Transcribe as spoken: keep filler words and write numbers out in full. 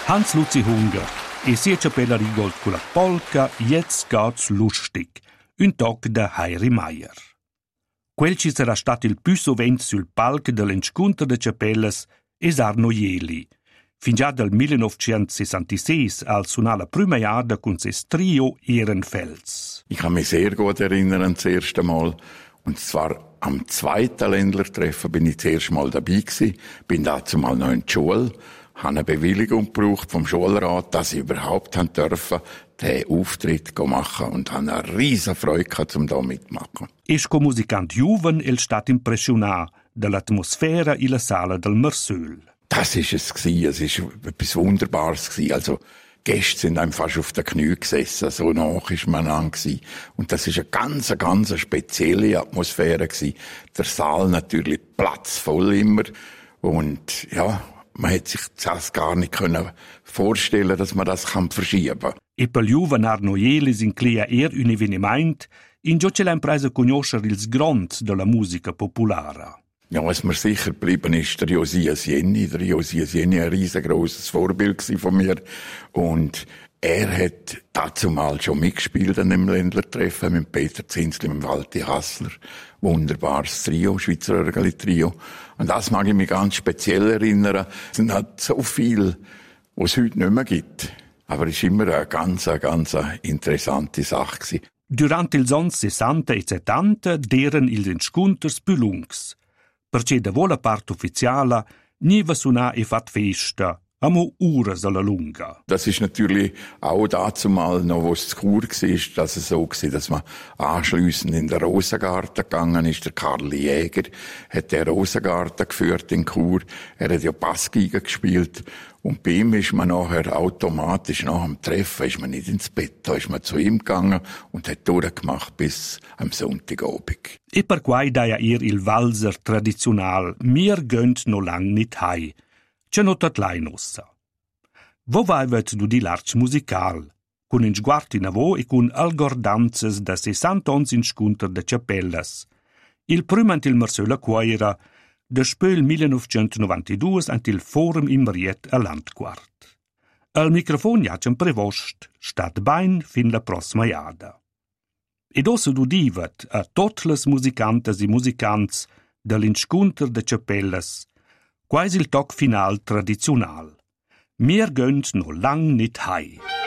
Hans-Luzi Hunger e sia Capella rigolt con la polka «Jetzt geht's lustig», un toc da Heiri Meier. Quel ci sarà stato il più sovente sul palco dell'enscontro de Capellas es Arno Jeli. Fin già dal millenovecentosessantasei al suonare la prima jada con ses Trio Ehrenfels. Ich kann mich sehr gut erinnern an das erste Mal. Und zwar am zweiten Ländlertreffen bin ich das erste Mal dabei gewesen. Bin dazu mal noch in der Schule, habe eine Bewilligung gebraucht vom Schulrat, dass ich überhaupt haben dürfen, den Auftritt machen und habe eine riesen Freude gehabt, um da mitzumachen. Es come musicante juven el stat impressionà dall'atmosfera in la sala del Mersöhl. Das ist es gewesen. Es ist etwas Wunderbares gewesen. Also, Gäste sind einem fast auf den Knien gesessen, so nach ist man an gewesen. Und das ist eine ganz, ganz spezielle Atmosphäre gewesen. Der Saal natürlich platzvoll immer. Und, ja, man hätte sich das gar nicht können vorstellen, dass man das kann verschieben kann. E per juven Arno Jeli s'inclea er un eveniment in gio ce l'ha impresa conoscere ils gronds della musica popolare. Ja, was mir sicher geblieben ist, der Josias Jenny. Der Josias Jenny war ein riesengroßes Vorbild von mir. Und er hat dazu mal schon mitgespielt an dem Ländlertreffen mit Peter Zinsli, mit Walti Hassler. Wunderbares Trio, Schweizer Örgeli-Trio. Und das mag ich mich ganz speziell erinnern. Es sind halt so viel, was es heute nicht mehr gibt. Aber es war immer eine ganz, ganz interessante Sache gewesen. Durant ils ans sessanta e settanta deren ils enscunters più lungs. Perché da vola part ufficiala niva suona e fat festa, amo uras alla lunga. Das ist natürlich auch dazu mal noch, wo es zu Chur war, dass es so war, dass man anschliessend in den Rosengarten gegangen ist. Der Karl Jäger hat den Rosengarten geführt in Chur. Er hat ja Bassgeige gespielt. Und bei ihm ist man nachher automatisch, nach dem Treffen, ist man nicht ins Bett, da ist man zu ihm gegangen und hat durchgemacht bis am Sonntagabend. E per quai daia ir il Walser traditional, mir gönnt no lang nit hei. C'è no tot lai nossa. Vo vaivet du di l'arch musical, con in sguardi navo e con algordanzes da sessanta ons in scunter de Capellas. Il prümant il Mersöhler Choira, de spöl millenovecentonovantadue ant il Forum in Mariet a Landquart. Al microfon jacem prevost, stat bain fin la prossima jada. Ed osso du divet a tot les musicantes e musicants dell'inscunter de Capellas, quasi il toc final tradizional. Mir gönnt no lang nit hei.